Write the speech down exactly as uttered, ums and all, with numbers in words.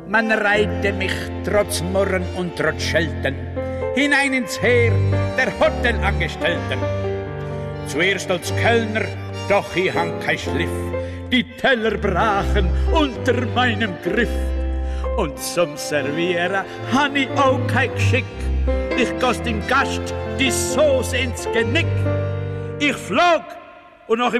Man reihte mich trotz Murren und trotz Schelten hinein ins Heer der Hotelangestellten. Zuerst als Kellner, doch ich hang kein Schliff, die Teller brachen unter meinem Griff. Und zum Servieren han ich auch kein Geschick, ich goss dem Gast die Sauce ins Genick. Ich flog und noch